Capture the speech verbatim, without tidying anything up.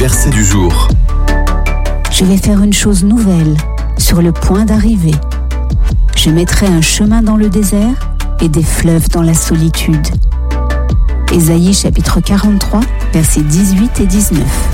Verset du jour. Je vais faire une chose nouvelle, sur le point d'arriver. Je mettrai un chemin dans le désert et des fleuves dans la solitude. Ésaïe chapitre quarante-trois, versets dix-huit et dix-neuf.